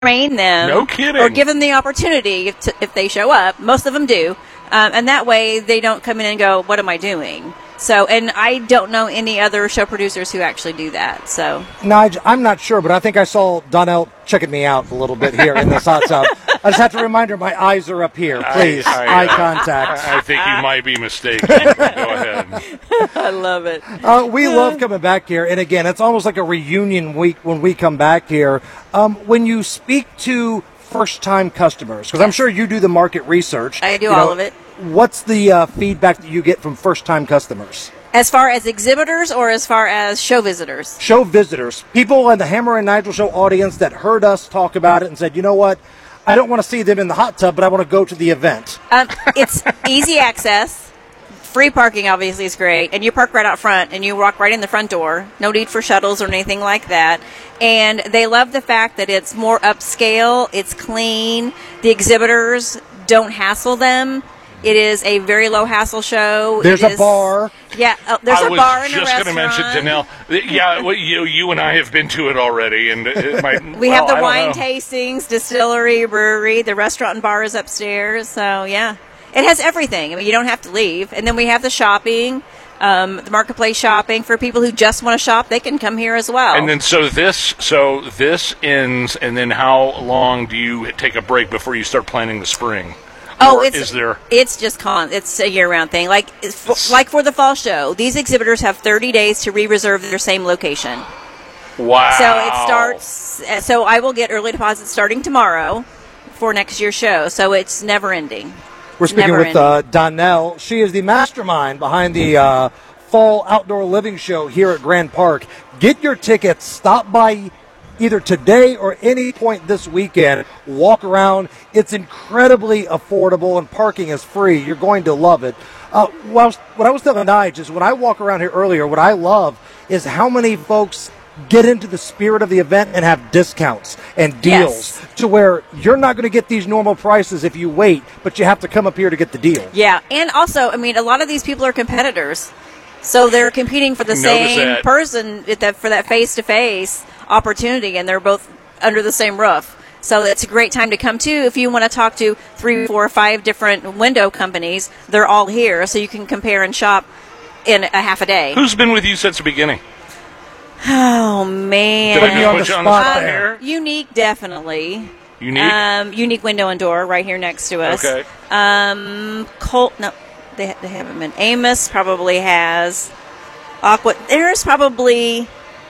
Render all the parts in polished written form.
train them. No kidding. Or give them the opportunity if they show up. Most of them do. And that way they don't come in and go, what am I doing? So, and I don't know any other show producers who actually do that. So, Nige, I'm not sure, but I think I saw Donnell checking me out a little bit here in this hot tub. I just have to remind her my eyes are up here. Please, eye contact. I think you might be mistaken. Go ahead. I love it. We love coming back here. And again, it's almost like a reunion week when we come back here. When you speak to first-time customers, because I'm sure you do the market research. I do all of it. What's the feedback that you get from first-time customers? As far as exhibitors or as far as show visitors? Show visitors. People in the Hammer and Nigel show audience that heard us talk about it and said, you know what, I don't want to see them in the hot tub, but I want to go to the event. It's easy access. Free parking, obviously, is great. And you park right out front, and you walk right in the front door. No need for shuttles or anything like that. And they love the fact that it's more upscale. It's clean. The exhibitors don't hassle them. It is a very low-hassle show. There's a bar. Yeah, there's a bar and a restaurant. I was just going to mention, Donnell. Yeah, well, you and I have been to it already. And we have the wine tastings, distillery, brewery. The restaurant and bar is upstairs. So, yeah. It has everything. I mean, you don't have to leave. And then we have the shopping, the marketplace shopping. For people who just want to shop, they can come here as well. And then this ends, and then how long do you take a break before you start planning the spring? Oh, it's it's a year-round thing. Like for the fall show, these exhibitors have 30 days to re-reserve their same location. Wow. So it starts. So I will get early deposits starting tomorrow for next year's show. So it's never-ending. We're speaking with Donnell. She is the mastermind behind the Fall Outdoor Living Show here at Grand Park. Get your tickets. Stop by either today or any point this weekend. Walk around. It's incredibly affordable, and parking is free. You're going to love it. What I was telling Nige is when I walk around here earlier, what I love is how many folks get into the spirit of the event and have discounts and deals to where you're not going to get these normal prices if you wait, but you have to come up here to get the deal. Yeah, and also, I mean, a lot of these people are competitors. So they're competing for the same person for that face-to-face opportunity, and they're both under the same roof. So it's a great time to come to. If you want to talk to 3, 4, 5 different window companies, they're all here, so you can compare and shop in a half a day. Who's been with you since the beginning? Oh, man. Did I put you on the spot there? Unique, definitely. Unique? Unique Window and Door right here next to us. Okay. Colt, no, they haven't been. Amos probably has. Aqua, there's probably,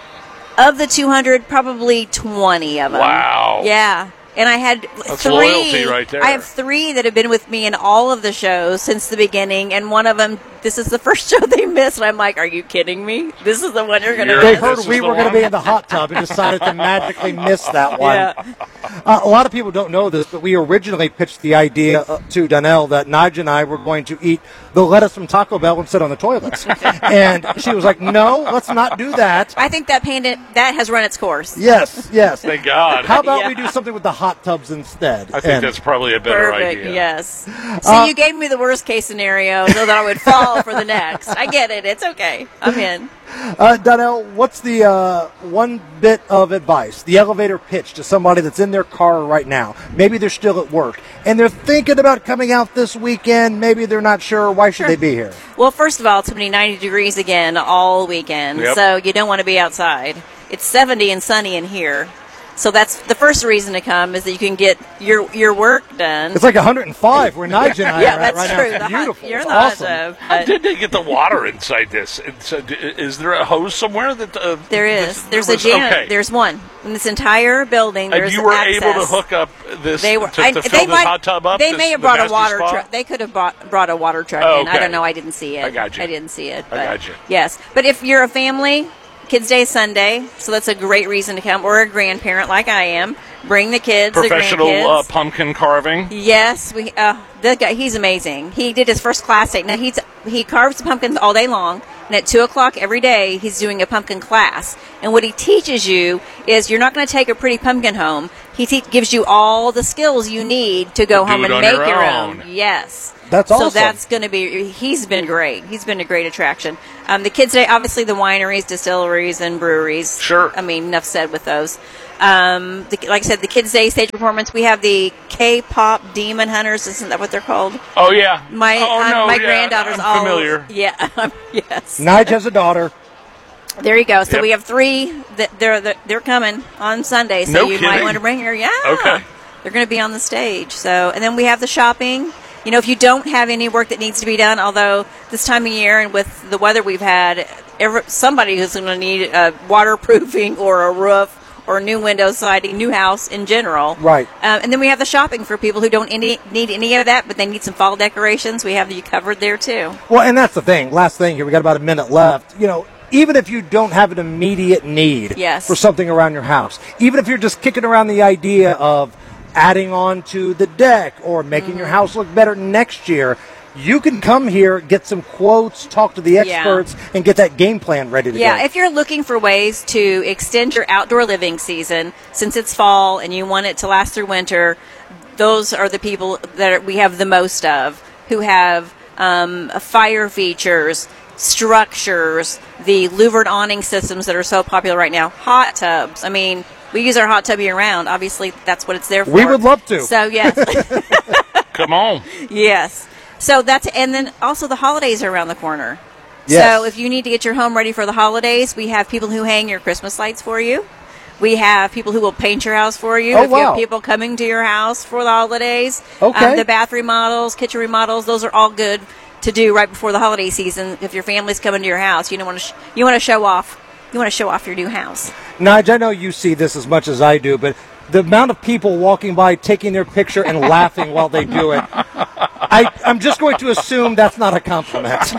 of the 200, probably 20 of them. Wow. Yeah. And I had That's 3. Loyalty right there. I have 3 that have been with me in all of the shows since the beginning, and one of them, this is the first show they missed, and I'm like, are you kidding me? This is the one you're going to miss? They heard we were going to be in the hot tub and decided to magically miss that one. Yeah. A lot of people don't know this, but we originally pitched the idea to Donnell that Nige and I were going to eat the lettuce from Taco Bell and sit on the toilets. And she was like, no, let's not do that. I think that has run its course. Yes. Thank God. How about we do something with the hot tubs instead? I think that's probably a better Perfect, idea. Yes. See, you gave me the worst case scenario so that I would fall for the next. I get it. It's okay. I'm in. Donnell, what's the one bit of advice, the elevator pitch to somebody that's in their car right now? Maybe they're still at work, and they're thinking about coming out this weekend. Maybe they're not sure. Why should they be here? Well, first of all, it's going to be 90 degrees again all weekend, so you don't want to be outside. It's 70 and sunny in here. So that's the first reason to come, is that you can get your work done. It's like 105 where Nige and I are at right true. now. It's beautiful. You're it's in the awesome. hot tub. How did they get the water inside this? Is there a hose somewhere? There is. There's one. In this entire building, there's you were access. able to hook up this to fill this hot tub up? They may have brought a water truck. They could have brought a water truck in. Okay. I don't know. I didn't see it. I got you. I didn't see it. I got you. Yes. But if you're a family, Kids Day is Sunday, so that's a great reason to come. Or a grandparent like I am. Bring the kids, Professional the grandkids. Pumpkin carving. Yes, the guy, he's amazing. He did his first class day. Now he carves the pumpkins all day long, and at 2:00 every day he's doing a pumpkin class. And what he teaches you is you're not going to take a pretty pumpkin home. He gives you all the skills you need to go home and make your own. Yes. That's awesome. So that's going to be, he's been great. He's been a great attraction. The Kids Day, obviously the wineries, distilleries, and breweries. Sure. I mean, enough said with those. like I said, the Kids Day stage performance. We have the K-pop Demon Hunters. Isn't that what they're called? Oh yeah. My granddaughter's I'm familiar. Yes. Nige has a daughter. There you go. So we have 3 that they're coming on Sunday. So you might want to bring her. Yeah. Okay. They're going to be on the stage. So, and then we have the shopping. You know, if you don't have any work that needs to be done, although this time of year and with the weather we've had, somebody who's going to need waterproofing or a roof or new window siding, new house in general. Right. And then we have the shopping for people who don't need any of that, but they need some fall decorations. We have you covered there, too. Well, and that's the thing. Last thing here, we got about a minute left. You know, even if you don't have an immediate need for something around your house, even if you're just kicking around the idea of adding on to the deck or making your house look better next year, you can come here, get some quotes, talk to the experts, and get that game plan ready to go. Yeah, if you're looking for ways to extend your outdoor living season, since it's fall and you want it to last through winter, those are the people that we have the most of, who have fire features, structures, the louvered awning systems that are so popular right now, hot tubs. I mean, we use our hot tub year-round. Obviously, that's what it's there for. We would love to. So, yes. Come on. Yes. So and then also the holidays are around the corner. Yes. So if you need to get your home ready for the holidays, we have people who hang your Christmas lights for you. We have people who will paint your house for you. Oh, if you have people coming to your house for the holidays. Okay. The bath remodels, kitchen remodels, those are all good to do right before the holiday season. If your family's coming to your house, you want to show off. You want to show off your new house. Nige, I know you see this as much as I do, but the amount of people walking by, taking their picture and laughing while they do it, I'm just going to assume that's not a compliment.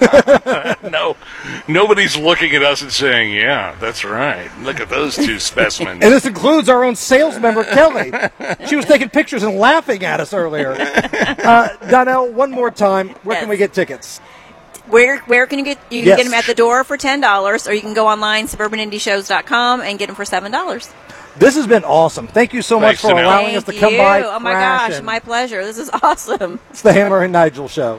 No, nobody's looking at us and saying, yeah, that's right. Look at those 2 specimens. And this includes our own sales member, Kelly. She was taking pictures and laughing at us earlier. Donnell, one more time, where can we get tickets? Where can you get? You can get them at the door for $10, or you can go online, suburbanindieshows.com, and get them for $7. This has been awesome. Thank you so much for allowing us to come by. Oh my gosh, my pleasure. This is awesome. It's the Hammer and Nigel Show.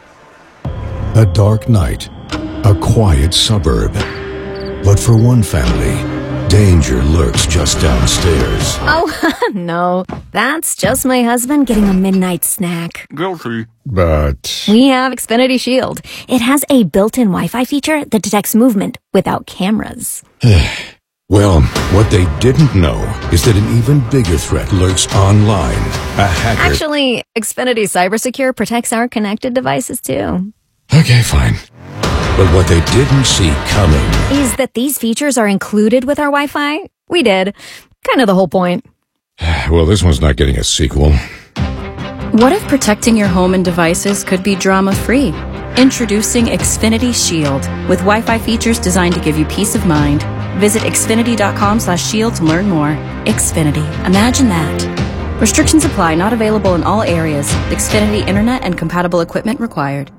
A dark night, a quiet suburb. But for one family, danger lurks just downstairs. Oh, no. That's just my husband getting a midnight snack. Guilty. But we have Xfinity Shield. It has a built-in Wi-Fi feature that detects movement without cameras. Well, what they didn't know is that an even bigger threat lurks online. A hacker. Actually, Xfinity CyberSecure protects our connected devices, too. Okay, fine. But what they didn't see coming is that these features are included with our Wi-Fi. We did. Kind of the whole point. Well, this one's not getting a sequel. What if protecting your home and devices could be drama-free? Introducing Xfinity Shield, with Wi-Fi features designed to give you peace of mind. Visit xfinity.com/shield to learn more. Xfinity. Imagine that. Restrictions apply. Not available in all areas. Xfinity Internet and compatible equipment required.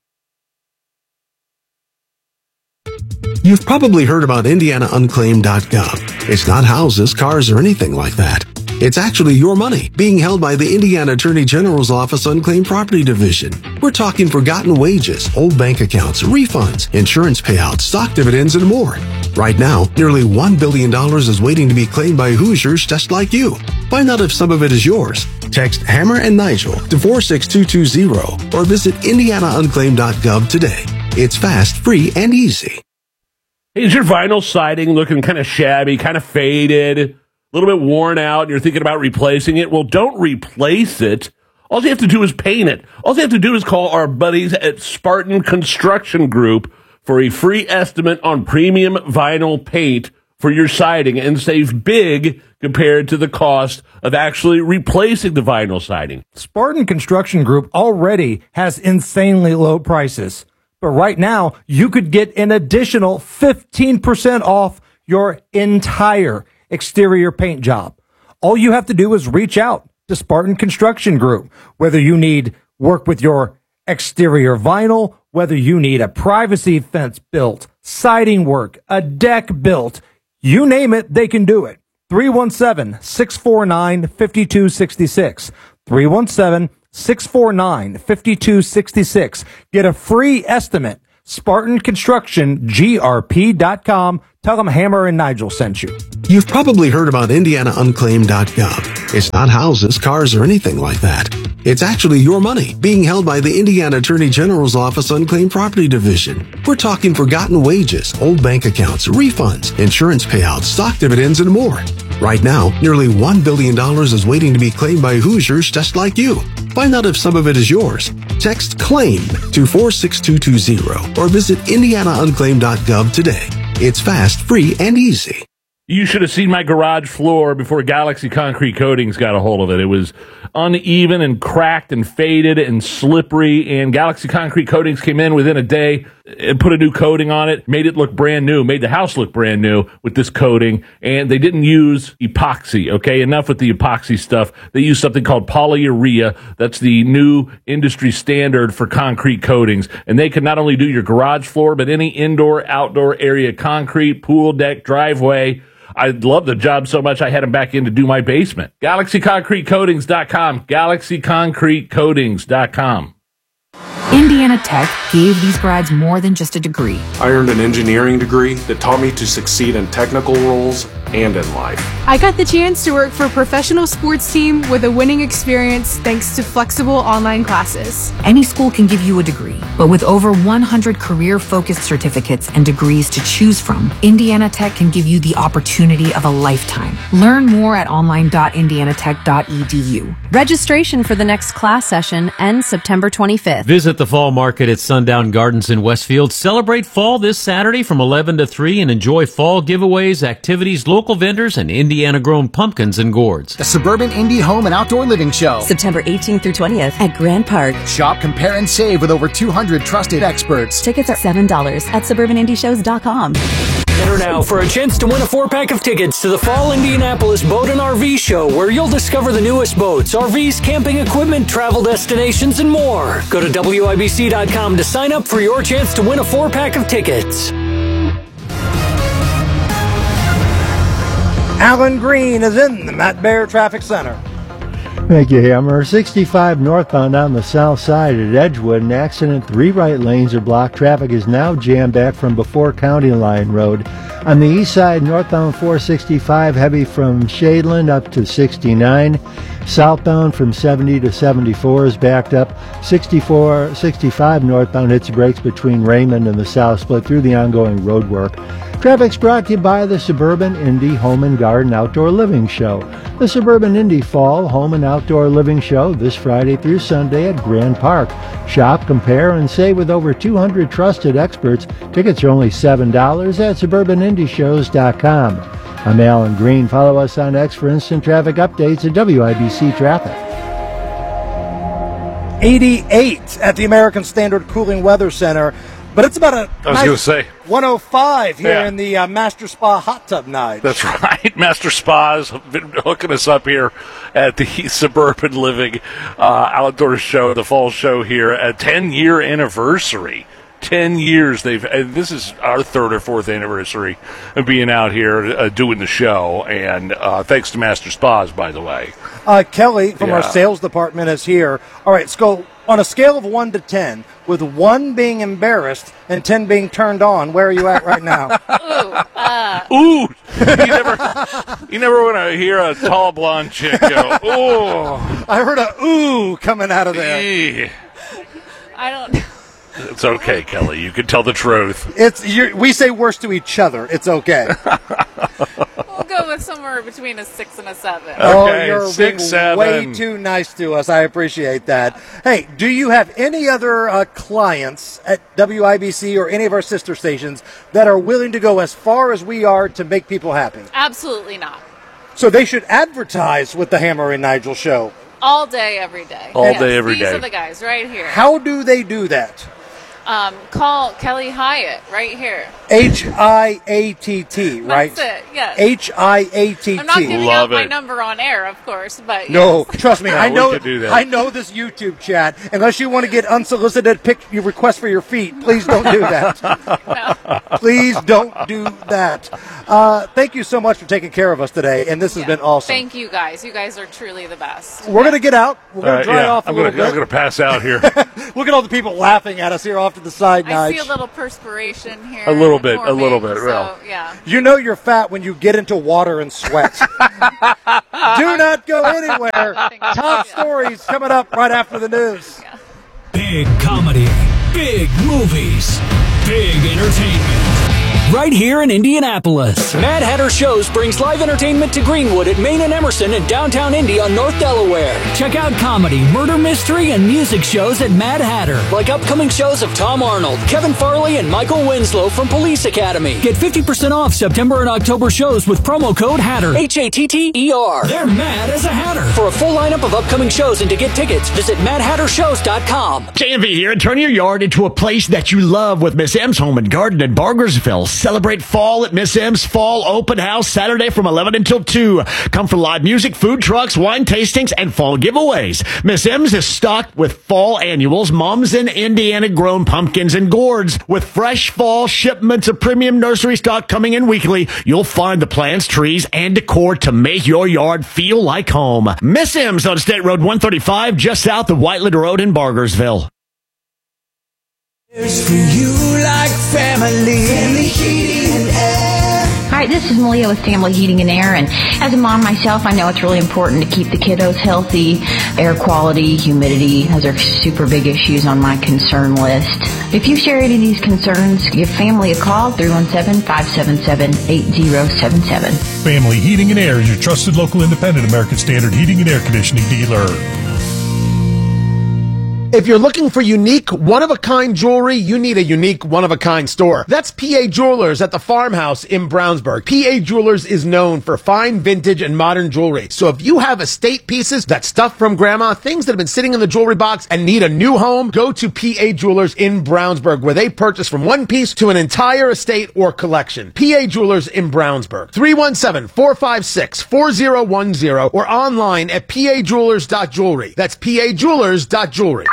You've probably heard about IndianaUnclaimed.gov. It's not houses, cars, or anything like that. It's actually your money being held by the Indiana Attorney General's Office Unclaimed Property Division. We're talking forgotten wages, old bank accounts, refunds, insurance payouts, stock dividends, and more. Right now, nearly $1 billion is waiting to be claimed by Hoosiers just like you. Find out if some of it is yours. Text Hammer and Nigel to 46220 or visit IndianaUnclaimed.gov today. It's fast, free, and easy. Is your vinyl siding looking kind of shabby, kind of faded, a little bit worn out, and you're thinking about replacing it? Well, don't replace it. All you have to do is paint it. All you have to do is call our buddies at Spartan Construction Group for a free estimate on premium vinyl paint for your siding and save big compared to the cost of actually replacing the vinyl siding. Spartan Construction Group already has insanely low prices. But right now, you could get an additional 15% off your entire exterior paint job. All you have to do is reach out to Spartan Construction Group. Whether you need work with your exterior vinyl, whether you need a privacy fence built, siding work, a deck built, you name it, they can do it. 317-649-5266. 317-649-5266. Get a free estimate SpartanConstructionGRP.com. Tell them Hammer and Nigel sent you. You've probably heard about IndianaUnclaimed.gov. It's not houses, cars, or anything like that. It's actually your money being held by the Indiana Attorney General's Office Unclaimed Property Division. We're talking forgotten wages, old bank accounts, refunds, insurance payouts, stock dividends, and more. Right now, nearly $1 billion is waiting to be claimed by Hoosiers just like you. Find out if some of it is yours. Text CLAIM to 46220 or visit IndianaUnclaimed.gov today. It's fast, free, and easy. You should have seen my garage floor before Galaxy Concrete Coatings got a hold of it. It was uneven and cracked and faded and slippery, and Galaxy Concrete Coatings came in within a day and put a new coating on it, made it look brand new, made the house look brand new with this coating, and they didn't use epoxy, okay? Enough with the epoxy stuff. They used something called polyurea. That's the new industry standard for concrete coatings, and they can not only do your garage floor, but any indoor, outdoor area concrete, pool deck, driveway. I love the job so much I had them back in to do my basement. GalaxyConcreteCoatings.com. GalaxyConcreteCoatings.com. Indiana Tech gave these grads more than just a degree. I earned an engineering degree that taught me to succeed in technical roles and in life. I got the chance to work for a professional sports team with a winning experience thanks to flexible online classes. Any school can give you a degree, but with over 100 career-focused certificates and degrees to choose from, Indiana Tech can give you the opportunity of a lifetime. Learn more at online.indianatech.edu. Registration for the next class session ends September 25th. Visit the Fall Market at Sundown Gardens in Westfield. Celebrate fall this Saturday from 11 to 3 and enjoy fall giveaways, activities, local vendors, and Indiana-grown pumpkins and gourds. The Suburban Indie Home and Outdoor Living Show. September 18th through 20th at Grand Park. Shop, compare, and save with over 200 trusted experts. Tickets are $7 at suburbanindieshows.com. Enter now for a chance to win a 4-pack of tickets to the Fall Indianapolis Boat and RV Show, where you'll discover the newest boats, RVs, camping equipment, travel destinations, and more. Go to WIBC.com to sign up for your chance to win a 4-pack of tickets. Alan Green is in the Matt Bear Traffic Center. Thank you, Hammer. 65 northbound on the south side at Edgewood. An accident. 3 right lanes are blocked. Traffic is now jammed back from before County Line Road. On the east side, northbound 465, heavy from Shadeland up to 69. Southbound from 70 to 74 is backed up. 65 northbound hits the brakes between Raymond and the South Split through the ongoing road work. Traffic's brought to you by the Suburban Indy Home and Garden Outdoor Living Show. The Suburban Indy Fall Home and Outdoor Living Show this Friday through Sunday at Grand Park. Shop, compare, and save with over 200 trusted experts. Tickets are only $7 at suburbanindieshows.com. I'm Alan Green. Follow us on X for instant traffic updates at WIBC Traffic. 88 at the American Standard Cooling Weather Center. But it's about 105 here in the Master Spa Hot Tub Night. That's right. Master Spa's been hooking us up here at the Suburban Living Outdoor Show, the fall show here, a 10-year anniversary. 10 years and this is our 3rd or 4th anniversary of being out here doing the show, and thanks to Master Spas, by the way. Kelly from our sales department is here. All right, let's go on a scale of 1 to 10, with 1 being embarrassed and 10 being turned on. Where are you at right now? Ooh. You never want to hear a tall blonde chick go, ooh. I heard a ooh coming out of there. I don't know. It's okay, Kelly. You can tell the truth. We say worse to each other. It's okay. We'll go with somewhere between a 6 and a 7. Okay, oh, you're 6, 7. way too nice to us. I appreciate that. Hey, do you have any other clients at WIBC or any of our sister stations that are willing to go as far as we are to make people happy? Absolutely not. So they should advertise with the Hammer and Nigel show. All day, every day. All day, every day. These are the guys right here. How do they do that? Call Kelly Hyatt right here. HIATT, right? That's it, yes. HIATT. I'm not giving out my number on air, of course, but no, yes. Trust me, no, I know this YouTube chat. Unless you want to get unsolicited your requests for your feet, please don't do that. No. Please don't do that. Thank you so much for taking care of us today, and this has been awesome. Thank you guys. You guys are truly the best. We're going to get out. We're going to dry off a little bit. I'm going to pass out here. Look at all the people laughing at us here off to the side. I see a little perspiration here. A little bit. So, yeah. You know you're fat when you get into water and sweat. Do not go anywhere. Top stories coming up right after the news. Yeah. Big comedy, big movies, big entertainment. Right here in Indianapolis. Mad Hatter Shows brings live entertainment to Greenwood at Main and Emerson in downtown Indy on North Delaware. Check out comedy, murder mystery, and music shows at Mad Hatter. Like upcoming shows of Tom Arnold, Kevin Farley, and Michael Winslow from Police Academy. Get 50% off September and October shows with promo code HATTER. HATTER. They're mad as a Hatter. For a full lineup of upcoming shows and to get tickets, visit MadHatterShows.com. JMV here, and turn your yard into a place that you love with Miss M's Home and Garden in Bargersville. Celebrate fall at Miss M's Fall Open House Saturday from 11 until 2. Come for live music, food trucks, wine tastings, and fall giveaways. Miss M's is stocked with fall annuals, mums and Indiana-grown pumpkins and gourds. With fresh fall shipments of premium nursery stock coming in weekly, you'll find the plants, trees, and decor to make your yard feel like home. Miss M's on State Road 135, just south of Whiteland Road in Bargersville. There's for you like family heating and air. Hi, this is Malia with Family Heating and Air, and as a mom myself, I know it's really important to keep the kiddos healthy. Air quality, humidity, those are super big issues on my concern list. If you share any of these concerns, give Family a call, 317-577-8077. Family Heating and Air is your trusted local independent American Standard heating and air conditioning dealer. If you're looking for unique, one-of-a-kind jewelry, you need a unique, one-of-a-kind store. That's PA Jewelers at the Farmhouse in Brownsburg. PA Jewelers is known for fine, vintage, and modern jewelry. So if you have estate pieces, that stuff from Grandma, things that have been sitting in the jewelry box and need a new home, go to PA Jewelers in Brownsburg, where they purchase from one piece to an entire estate or collection. PA Jewelers in Brownsburg. 317-456-4010 or online at pajewelers.jewelry. That's pajewelers.jewelry.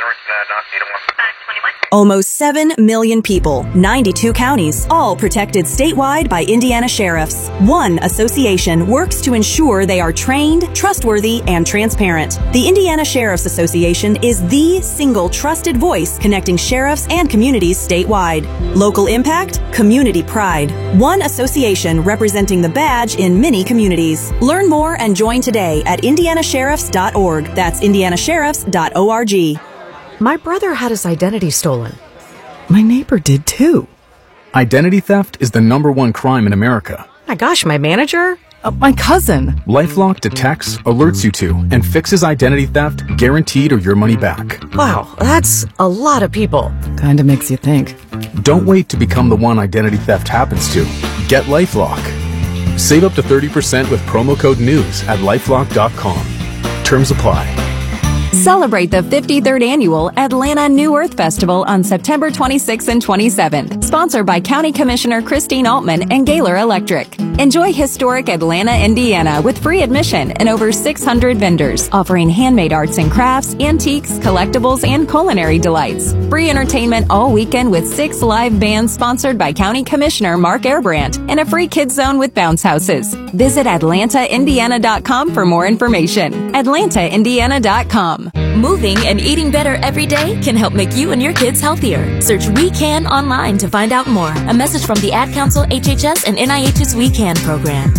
Almost 7 million people, 92 counties, all protected statewide by Indiana sheriffs. One association works to ensure they are trained, trustworthy, and transparent. The Indiana Sheriff's Association is the single trusted voice connecting sheriffs and communities statewide. Local impact, community pride. One association representing the badge in many communities. Learn more and join today at indianasheriffs.org. That's indianasheriffs.org. My brother had his identity stolen. My neighbor did too. Identity theft is the #1 crime in America. My gosh, my manager? My cousin. LifeLock detects, alerts you to, and fixes identity theft, guaranteed or your money back. Wow, that's a lot of people. Kinda makes you think. Don't wait to become the one identity theft happens to. Get LifeLock. Save up to 30% with promo code NEWS at LifeLock.com. Terms apply. Celebrate the 53rd Annual Atlanta New Earth Festival on September 26th and 27th. Sponsored by County Commissioner Christine Altman and Gaylor Electric. Enjoy historic Atlanta, Indiana with free admission and over 600 vendors offering handmade arts and crafts, antiques, collectibles, and culinary delights. Free entertainment all weekend with 6 live bands sponsored by County Commissioner Mark Airbrandt and a free kids zone with bounce houses. Visit AtlantaIndiana.com for more information. AtlantaIndiana.com. Moving and eating better every day can help make you and your kids healthier. Search We Can online to find out more. A message from the Ad Council, HHS, and NIH's We Can program.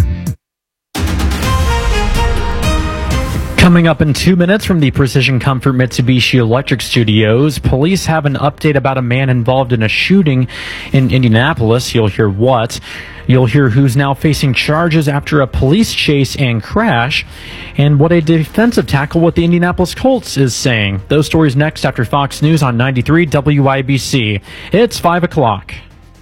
Coming up in 2 minutes from the Precision Comfort Mitsubishi Electric Studios, police have an update about a man involved in a shooting in Indianapolis. You'll hear what. You'll hear who's now facing charges after a police chase and crash, and what a defensive tackle with the Indianapolis Colts is saying. Those stories next after Fox News on 93 WIBC. It's 5 o'clock.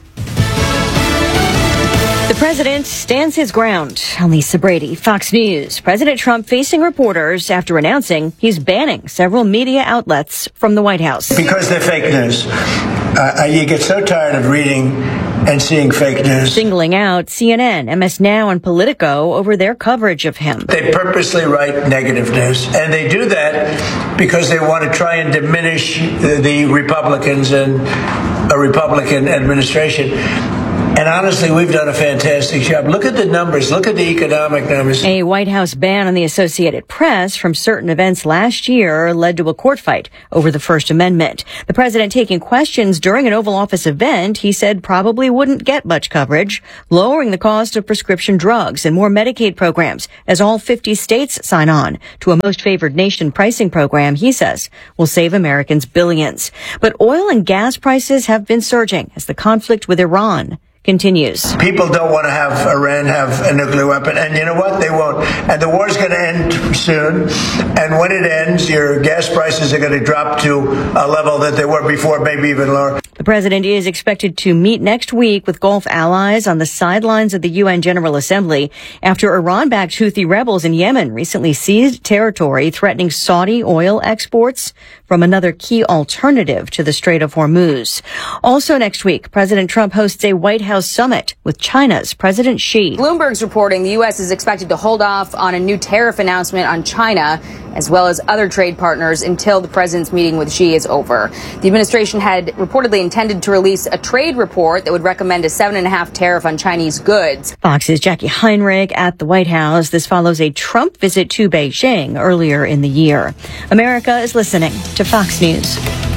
The president stands his ground. I'm Lisa Brady, Fox News. President Trump facing reporters after announcing he's banning several media outlets from the White House. Because they're fake news. You get so tired of reading and seeing fake news. Singling out CNN, MS Now, and Politico over their coverage of him. They purposely write negative news. And they do that because they want to try and diminish the Republicans and a Republican administration. And honestly, we've done a fantastic job. Look at the numbers. Look at the economic numbers. A White House ban on the Associated Press from certain events last year led to a court fight over the First Amendment. The president taking questions during an Oval Office event he said probably wouldn't get much coverage, lowering the cost of prescription drugs and more Medicaid programs as all 50 states sign on to a most favored nation pricing program he says will save Americans billions. But oil and gas prices have been surging as the conflict with Iran continues. People don't want to have Iran have a nuclear weapon, and you know what? They won't. And the war's going to end soon. And when it ends, your gas prices are going to drop to a level that they were before, maybe even lower. The president is expected to meet next week with Gulf allies on the sidelines of the UN General Assembly after Iran-backed Houthi rebels in Yemen recently seized territory threatening Saudi oil exports from another key alternative to the Strait of Hormuz. Also next week, President Trump hosts a White House summit with China's President Xi. Bloomberg's reporting the U.S. is expected to hold off on a new tariff announcement on China, as well as other trade partners, until the president's meeting with Xi is over. The administration had reportedly intended to release a trade report that would recommend a 7.5% tariff on Chinese goods. Fox's Jackie Heinrich at the White House. This follows a Trump visit to Beijing earlier in the year. America is listening to Fox News.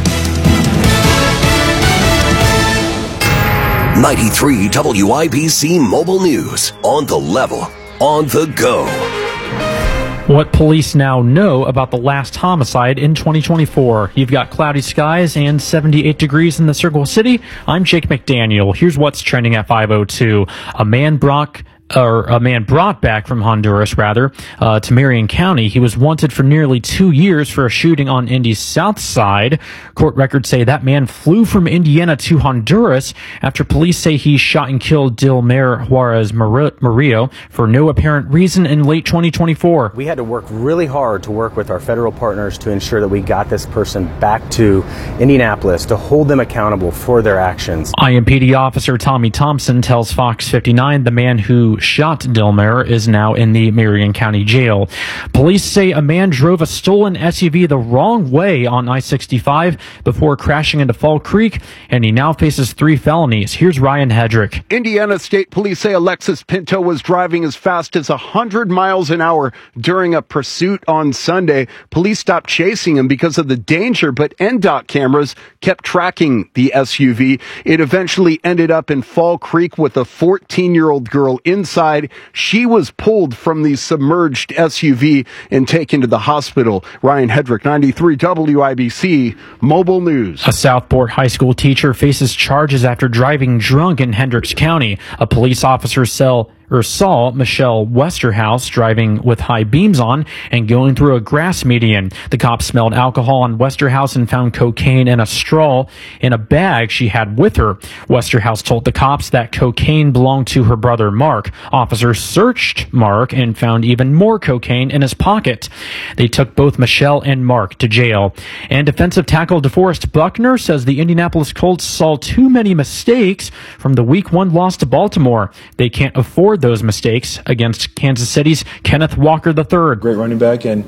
93 WIBC Mobile News. On the level, on the go. What police now know about the last homicide in 2024. You've got cloudy skies and 78 degrees in the Circle City. I'm Jake McDaniel. Here's what's trending at 5:02. A man brought back from Honduras, to Marion County. He was wanted for nearly 2 years for a shooting on Indy's south side. Court records say that man flew from Indiana to Honduras after police say he shot and killed Dilmer Juarez Murillo for no apparent reason in late 2024. We had to work really hard to work with our federal partners to ensure that we got this person back to Indianapolis to hold them accountable for their actions. IMPD officer Tommy Thompson tells Fox 59 the man who shot Dilmer is now in the Marion County Jail. Police say a man drove a stolen SUV the wrong way on I-65 before crashing into Fall Creek, and he now faces 3 felonies. Here's Ryan Hedrick. Indiana State Police say Alexis Pinto was driving as fast as 100 miles an hour during a pursuit on Sunday. Police stopped chasing him because of the danger, but NDOT cameras kept tracking the SUV. It eventually ended up in Fall Creek with a 14-year-old girl inside. She was pulled from the submerged SUV and taken to the hospital. Ryan Hedrick, 93 WIBC Mobile News. A Southport High School teacher faces charges after driving drunk in Hendricks County. A police officer saw Michelle Westerhouse driving with high beams on and going through a grass median. The cops smelled alcohol on Westerhouse and found cocaine and a straw in a bag she had with her. Westerhouse told the cops that cocaine belonged to her brother Mark. Officers searched Mark and found even more cocaine in his pocket. They took both Michelle and Mark to jail. And defensive tackle DeForest Buckner says the Indianapolis Colts saw too many mistakes from the Week 1 loss to Baltimore. They can't afford those mistakes against Kansas City's Kenneth Walker III. Great running back, and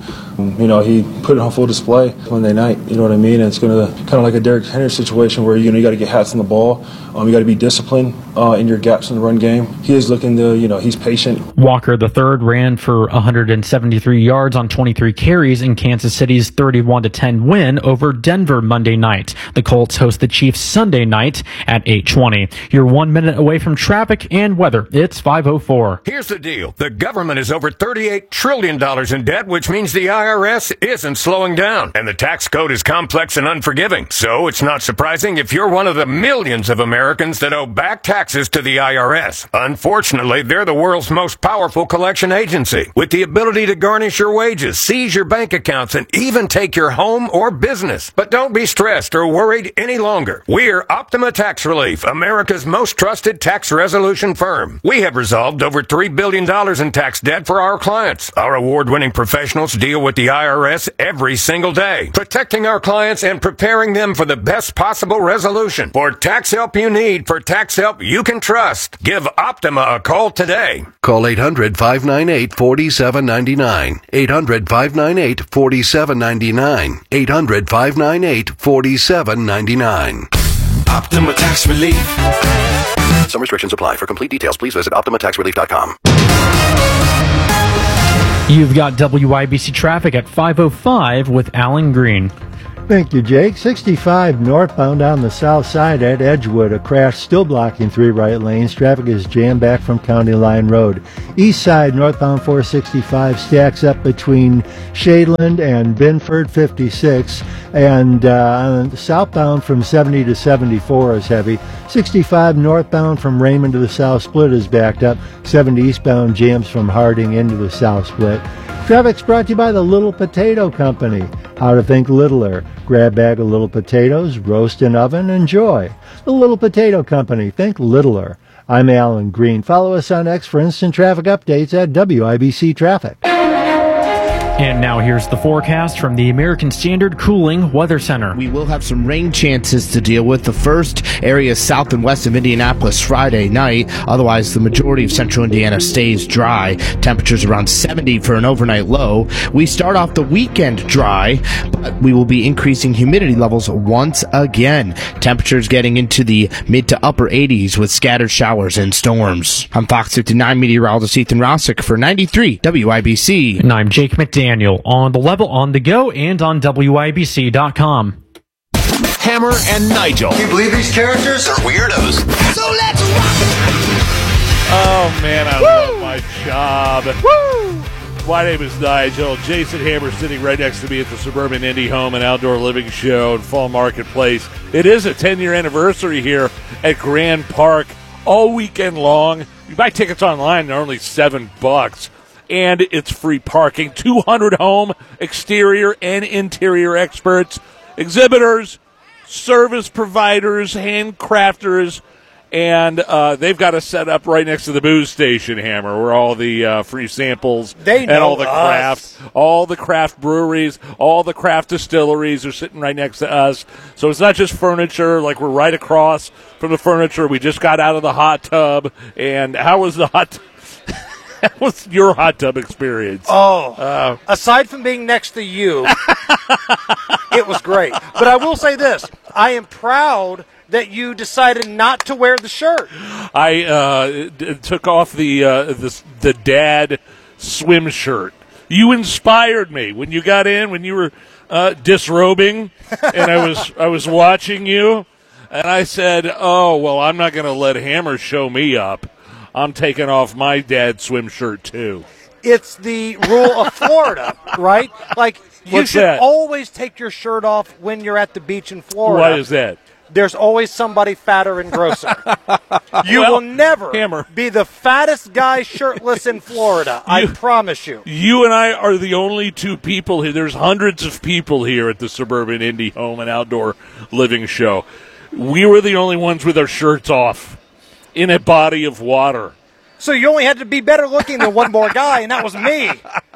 he put it on full display Monday night. You know what I mean? And it's going to kind of like a Derrick Henry situation where you got to get hats on the ball. You got to be disciplined in your gaps in the run game. He is looking to, he's patient. Walker III ran for 173 yards on 23 carries in Kansas City's 31-10 win over Denver Monday night. The Colts host the Chiefs Sunday night at 8:20. You're 1 minute away from traffic and weather. It's 5:04. Here's the deal. The government is over $38 trillion in debt, which means the IRS isn't slowing down. And the tax code is complex and unforgiving. So it's not surprising if you're one of the millions of Americans that owe back taxes to the IRS. Unfortunately, they're the world's most powerful collection agency, with the ability to garnish your wages, seize your bank accounts, and even take your home or business. But don't be stressed or worried any longer. We're Optima Tax Relief, America's most trusted tax resolution firm. We have resolved over $3 billion in tax debt for our clients. Our award-winning professionals deal with the IRS every single day, protecting our clients and preparing them for the best possible resolution. For tax help you need, for tax help you can trust, give Optima a call today. Call 800-598-4799. 800-598-4799. 800-598-4799. Optima Tax Relief. Some restrictions apply. For complete details, please visit OptimaTaxRelief.com. You've got WIBC traffic at 5:05 with Alan Green. Thank you, Jake. 65 northbound on the south side at Edgewood. A crash still blocking 3 right lanes. Traffic is jammed back from County Line Road. East side northbound 465 stacks up between Shadeland and Binford 56. And southbound from 70 to 74 is heavy. 65 northbound from Raymond to the South Split is backed up. 70 eastbound jams from Harding into the South Split. Traffic's brought to you by the Little Potato Company. How to think littler. Grab a bag of little potatoes, roast in oven, enjoy. The Little Potato Company. Think littler. I'm Alan Green. Follow us on X for instant traffic updates at WIBC Traffic. And now here's the forecast from the American Standard Cooling Weather Center. We will have some rain chances to deal with. The first areas south and west of Indianapolis Friday night. Otherwise, the majority of central Indiana stays dry. Temperatures around 70 for an overnight low. We start off the weekend dry, but we will be increasing humidity levels once again. Temperatures getting into the mid to upper 80s with scattered showers and storms. I'm Fox 59 meteorologist Ethan Rossick for 93 WIBC. And I'm Jake McDaniel. On the level, on the go, and on WIBC.com. Hammer and Nigel. Can you believe these characters are weirdos? So let's rock! Oh, man, I love my job. Woo! My name is Nigel. Jason Hammer sitting right next to me at the Suburban Indie Home and Outdoor Living Show in Fall Marketplace. It is a 10-year anniversary here at Grand Park all weekend long. You buy tickets online, they're only $7. And it's free parking. 200 home, exterior, and interior experts, exhibitors, service providers, handcrafters, and they've got a set up right next to the booze station, Hammer, where all the free samples and all the craft breweries, all the craft distilleries are sitting right next to us. So it's not just furniture, like we're right across from the furniture. We just got out of the hot tub. And how was the hot tub? What's your hot tub experience? Aside from being next to you, it was great. But I will say this. I am proud that you decided not to wear the shirt. I took off the dad swim shirt. You inspired me when you got in, when you were disrobing, and I was watching you, and I said, oh, well, I'm not going to let Hammer show me up. I'm taking off my dad's swim shirt, too. It's the rule of Florida, right? Like, you should always take your shirt off when you're at the beach in Florida. Why is that? There's always somebody fatter and grosser. You will never be the fattest guy shirtless in Florida. I promise you. You and I are the only two people here. There's hundreds of people here at the Suburban Indie Home and Outdoor Living Show. We were the only ones with our shirts off in a body of water. So you only had to be better looking than one more guy, and that was me.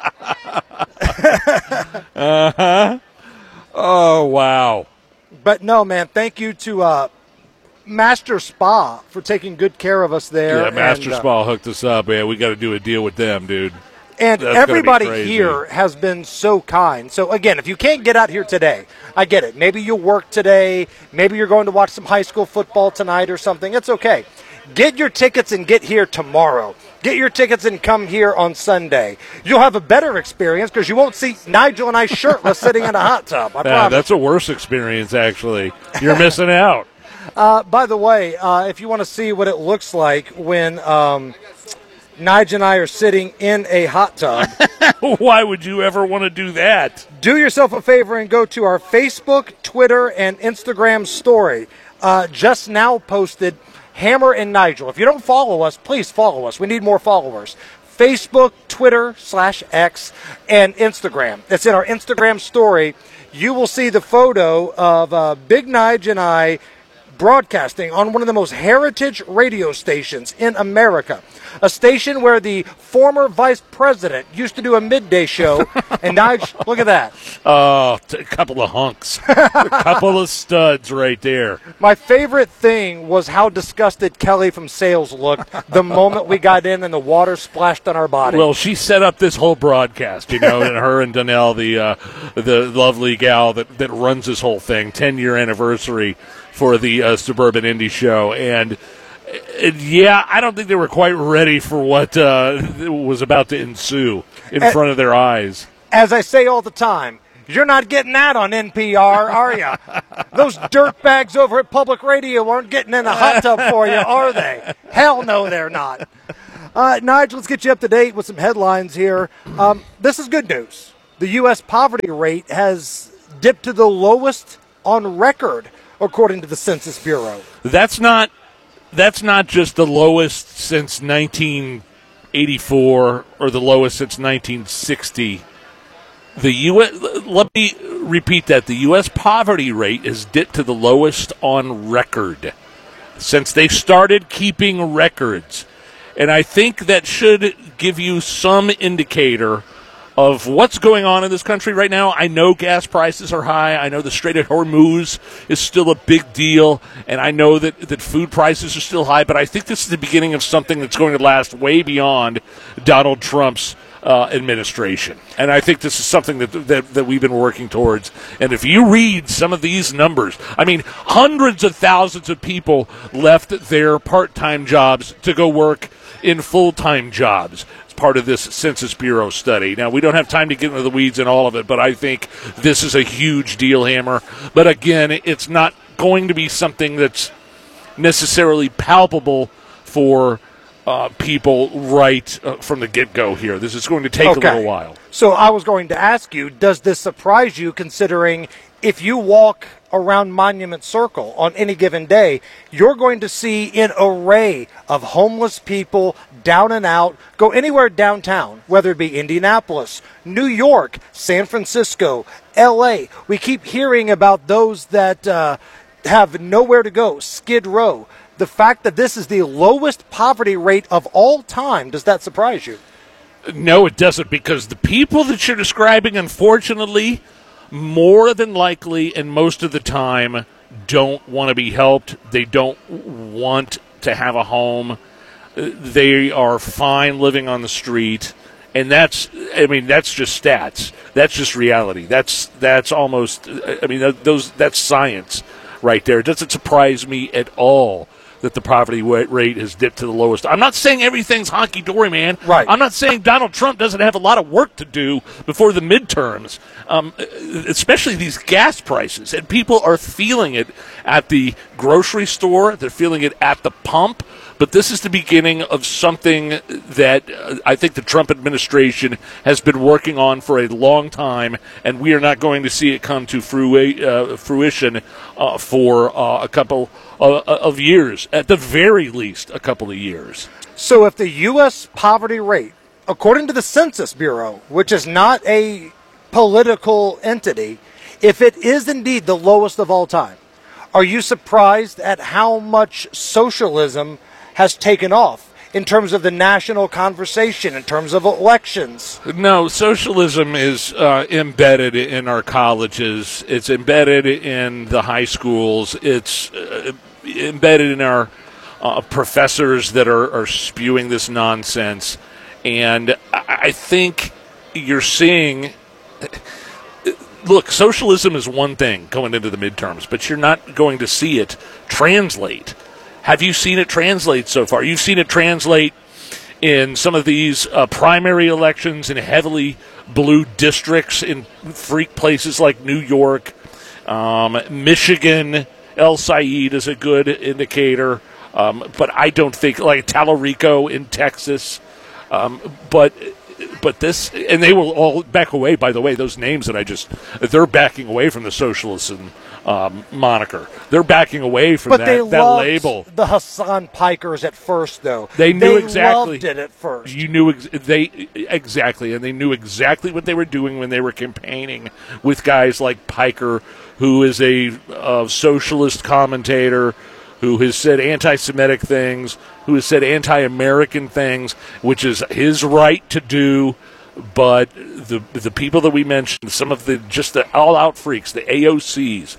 Uh-huh. Oh, wow. But no, man, thank you to Master Spa for taking good care of us there. Yeah, Master Spa hooked us up, man. We got to do a deal with them, dude. And everybody here has been so kind. So, again, if you can't get out here today, I get it. Maybe you'll work today. Maybe you're going to watch some high school football tonight or something. It's okay. Get your tickets and get here tomorrow. Get your tickets and come here on Sunday. You'll have a better experience because you won't see Nigel and I shirtless sitting in a hot tub. I promise. That's a worse experience, actually. You're missing out. By the way, if you want to see what it looks like when Nigel and I are sitting in a hot tub. Why would you ever want to do that? Do yourself a favor and go to our Facebook, Twitter, and Instagram story. Just now posted Hammer and Nigel. If you don't follow us, please follow us. We need more followers. Facebook, Twitter /X, and Instagram. It's in our Instagram story. You will see the photo of Big Nigel and I broadcasting on one of the most heritage radio stations in America. A station where the former vice president used to do a midday show. And Nigel, look at that. Oh, a couple of hunks. A couple of studs right there. My favorite thing was how disgusted Kelly from sales looked the moment we got in and the water splashed on our body. Well, she set up this whole broadcast, and her and Donnell, the lovely gal that runs this whole thing, 10-year anniversary for the Suburban Indie Show. And Yeah, I don't think they were quite ready for what was about to ensue in front of their eyes. As I say all the time, you're not getting that on NPR, are you? Those dirtbags over at Public Radio aren't getting in a hot tub for you, are they? Hell no, they're not. Nigel, let's get you up to date with some headlines here. This is good news. The U.S. poverty rate has dipped to the lowest on record, according to the Census Bureau. That's not just the lowest since 1984 or the lowest since 1960. Let me repeat that. The U.S. poverty rate has dipped to the lowest on record since they started keeping records. And I think that should give you some indicator of what's going on in this country right now. I know gas prices are high. I know the Strait of Hormuz is still a big deal. And I know that food prices are still high. But I think this is the beginning of something that's going to last way beyond Donald Trump's administration. And I think this is something that we've been working towards. And if you read some of these numbers, I mean, hundreds of thousands of people left their part-time jobs to go work in full-time jobs. It's part of this Census Bureau study. Now, we don't have time to get into the weeds in all of it, but I think this is a huge deal, Hammer. But again, it's not going to be something that's necessarily palpable for people right from the get-go here. This is going to take a little while. So I was going to ask you, does this surprise you, considering if you walk around Monument Circle on any given day, you're going to see an array of homeless people down and out, go anywhere downtown, whether it be Indianapolis, New York, San Francisco, L.A. We keep hearing about those that have nowhere to go, Skid Row. The fact that this is the lowest poverty rate of all time, does that surprise you? No, it doesn't, because the people that you're describing, unfortunately, more than likely and most of the time don't want to be helped. They don't want to have a home. They are fine living on the street. And that's just stats. That's just reality. That's almost, that's science right there. It doesn't surprise me at all that the poverty rate has dipped to the lowest. I'm not saying everything's honky-dory, man. Right. I'm not saying Donald Trump doesn't have a lot of work to do before the midterms, especially these gas prices. And people are feeling it at the grocery store. They're feeling it at the pump. But this is the beginning of something that I think the Trump administration has been working on for a long time, and we are not going to see it come to fruition for a couple of years, at the very least a couple of years. So if the U.S. poverty rate, according to the Census Bureau, which is not a political entity, if it is indeed the lowest of all time, are you surprised at how much socialism has taken off in terms of the national conversation, in terms of elections? No, socialism is embedded in our colleges. It's embedded in the high schools. It's embedded in our professors that are spewing this nonsense. And I think you're seeing... Look, socialism is one thing going into the midterms, but you're not going to see it translate. Have you seen it translate so far? You've seen it translate in some of these primary elections in heavily blue districts in freak places like New York, Michigan. El Said is a good indicator, but I don't think, like Talarico in Texas, but this, and they will all back away, by the way, those names that they're backing away from the socialism moniker. They're backing away from that label. The Hassan Pikers at first, though. They exactly. Loved it at first. You knew exactly, and they knew exactly what they were doing when they were campaigning with guys like Piker, who is a socialist commentator, who has said anti-Semitic things, who has said anti-American things, which is his right to do. But the people that we mentioned, some of the all-out freaks, the AOCs,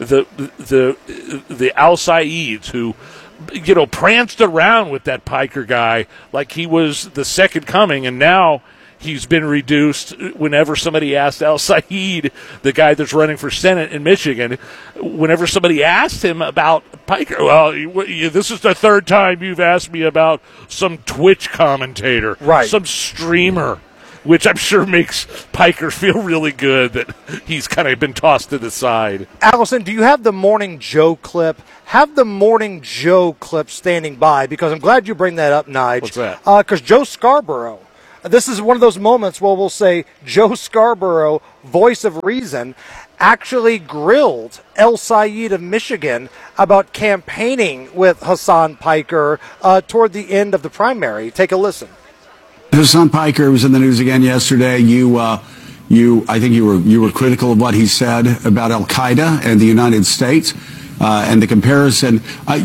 the Al Saids, who pranced around with that Piker guy like he was the second coming, and now he's been reduced whenever somebody asked El Said, the guy that's running for Senate in Michigan, whenever somebody asked him about Piker, well, this is the third time you've asked me about some Twitch commentator, some streamer, which I'm sure makes Piker feel really good that he's kind of been tossed to the side. Allison, do you have the Morning Joe clip? Have the Morning Joe clip standing by, because I'm glad you bring that up, Nige. What's that? Because Joe Scarborough, this is one of those moments where we'll say Joe Scarborough, voice of reason, actually grilled El Said of Michigan about campaigning with Hassan Piker toward the end of the primary. Take a listen. Hassan Piker was in the news again yesterday. I think you were critical of what he said about Al Qaeda and the United States and the comparison.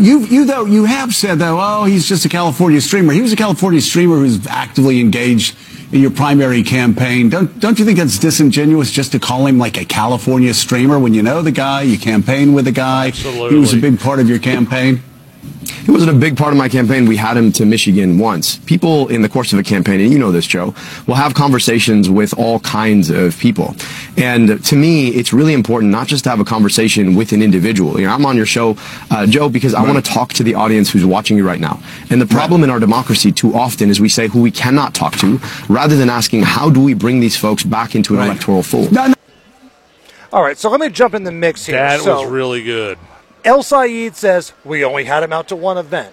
You have said though, oh, he's just a California streamer. He was a California streamer who's actively engaged in your primary campaign. Don't you think that's disingenuous just to call him like a California streamer when you know the guy, you campaign with the guy? Absolutely. He was a big part of your campaign. He wasn't a big part of my campaign. We had him to Michigan once. People in the course of a campaign, and you know this, Joe, will have conversations with all kinds of people. And to me, it's really important not just to have a conversation with an individual. You know, I'm on your show, Joe, because I want to talk to the audience who's watching you right now. And the problem in our democracy too often is we say who we cannot talk to, rather than asking how do we bring these folks back into an electoral fold. All right, so let me jump in the mix here. That was really good. El Said says, we only had him out to one event.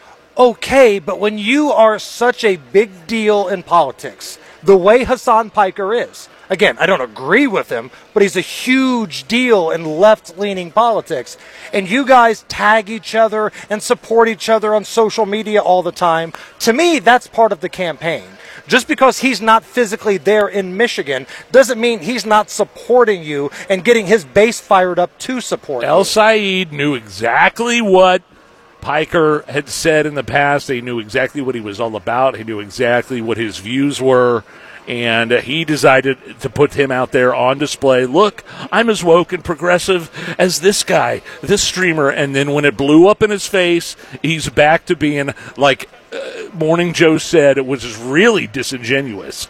Okay, but when you are such a big deal in politics, the way Hassan Piker is, again, I don't agree with him, but he's a huge deal in left-leaning politics, and you guys tag each other and support each other on social media all the time, to me, that's part of the campaign. Just because he's not physically there in Michigan doesn't mean he's not supporting you and getting his base fired up to support you. El Said knew exactly what Piker had said in the past. He knew exactly what he was all about. He knew exactly what his views were. And he decided to put him out there on display. Look, I'm as woke and progressive as this guy, this streamer. And then when it blew up in his face, he's back to being like Morning Joe said, it was just really disingenuous.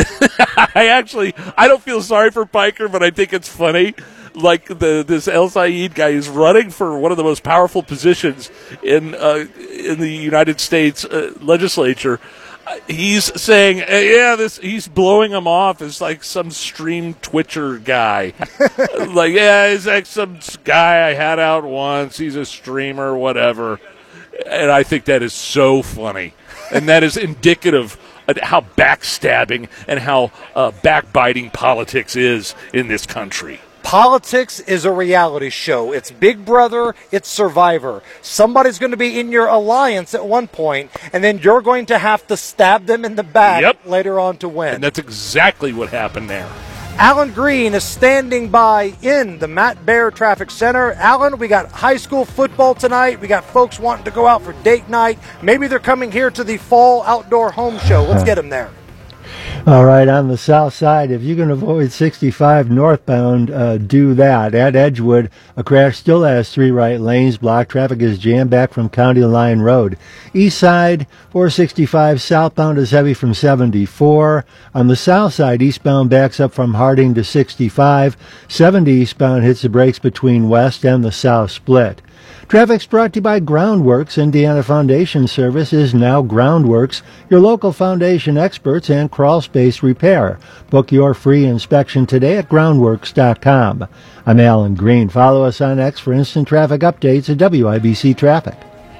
I don't feel sorry for Piker, but I think it's funny. Like this El Said guy is running for one of the most powerful positions in the United States legislature. He's saying, he's blowing him off as like some stream Twitcher guy. Like, he's like some guy I had out once. He's a streamer, whatever. And I think that is so funny. And that is indicative of how backstabbing and how backbiting politics is in this country. Politics is a reality show. It's Big Brother, it's Survivor. Somebody's going to be in your alliance at one point, and then you're going to have to stab them in the back later on to win. And that's exactly what happened there. Alan Green is standing by in the Matt Baer Traffic Center. Alan, we got high school football tonight. We got folks wanting to go out for date night. Maybe they're coming here to the Fall Outdoor Home Show. Let's get them there. All right, on the south side, if you can avoid 65 northbound, do that. At Edgewood, a crash still has 3 right lanes blocked. Traffic is jammed back from County Line Road. East side, 465 southbound is heavy from 74. On the south side, eastbound backs up from Harding to 65. 70 eastbound hits the brakes between west and the south split. Traffic's brought to you by Groundworks. Indiana Foundation Service is now Groundworks, your local foundation experts and crawl space repair. Book your free inspection today at groundworks.com. I'm Alan Green. Follow us on X for instant traffic updates at WIBC Traffic.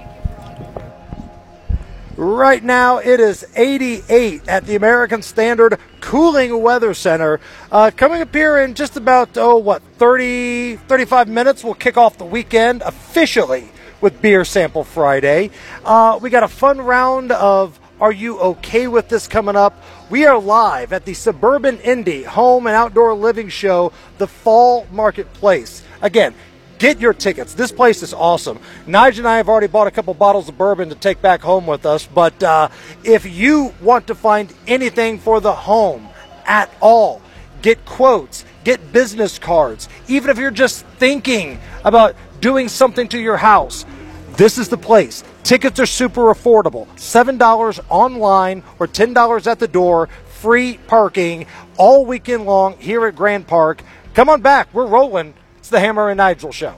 Right now, it is 88 at the American Standard Cooling Weather Center. Coming up here in just about, 30, 35 minutes, we'll kick off the weekend officially with Beer Sample Friday. We got a fun round of Are You Okay With This coming up. We are live at the Suburban Indy Home and Outdoor Living Show, the Fall Marketplace. Again, get your tickets. This place is awesome. Nigel and I have already bought a couple bottles of bourbon to take back home with us, but if you want to find anything for the home at all, get quotes, get business cards, even if you're just thinking about doing something to your house, this is the place. Tickets are super affordable. $7 online or $10 at the door. free parking all weekend long here at Grand Park. Come on back. We're rolling. It's the Hammer and Nigel Show.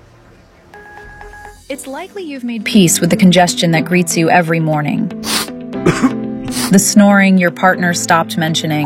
It's likely you've made peace with the congestion that greets you every morning. The snoring your partner stopped mentioning.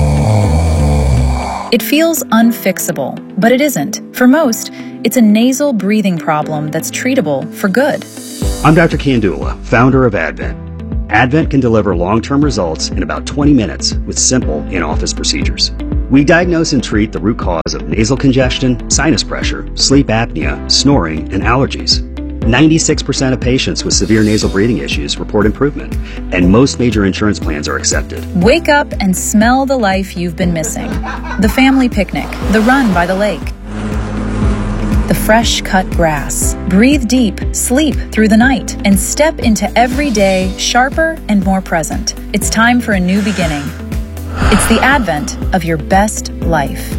It feels unfixable, but it isn't. For most, it's a nasal breathing problem that's treatable for good. I'm Dr. Kandula, founder of Advent. Advent can deliver long-term results in about 20 minutes with simple in-office procedures. We diagnose and treat the root cause of nasal congestion, sinus pressure, sleep apnea, snoring, and allergies. 96% of patients with severe nasal breathing issues report improvement, and most major insurance plans are accepted. Wake up and smell the life you've been missing. The family picnic, the run by the lake, the fresh cut grass. Breathe deep, sleep through the night, and step into every day sharper and more present. It's time for a new beginning. It's the advent of your best life.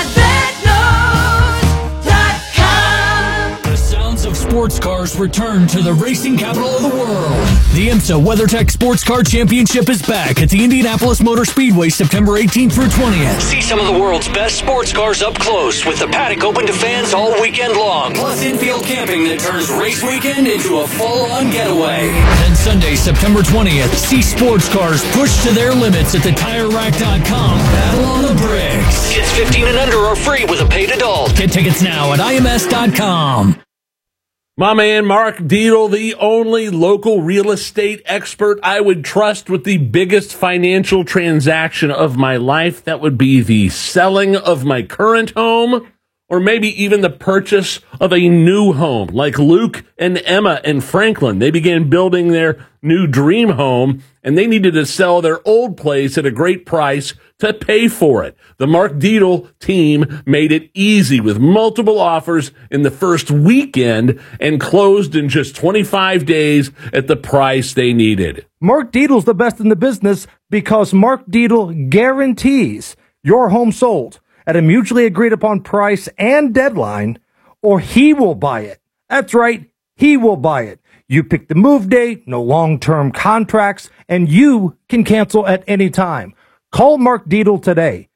Of sports cars return to the racing capital of the world. The IMSA WeatherTech Sports Car Championship is back at the Indianapolis Motor Speedway September 18th through 20th. See some of the world's best sports cars up close with the paddock open to fans all weekend long. Plus infield camping that turns race weekend into a full-on getaway. Then Sunday, September 20th, see sports cars pushed to their limits at the TireRack.com Battle on the Bricks. Kids 15 and under are free with a paid adult. Get tickets now at IMS.com. My man, Mark Dietel, the only local real estate expert I would trust with the biggest financial transaction of my life. That would be the selling of my current home, or maybe even the purchase of a new home. Like Luke and Emma and Franklin, they began building their new dream home, and they needed to sell their old place at a great price to pay for it. The Mark Dietel team made it easy with multiple offers in the first weekend and closed in just 25 days at the price they needed. Mark Dietel's the best in the business because Mark Dietel guarantees your home sold at a mutually agreed upon price and deadline, or he will buy it. That's right, he will buy it. You pick the move date, no long-term contracts, and you can cancel at any time. Call Mark Dietel today,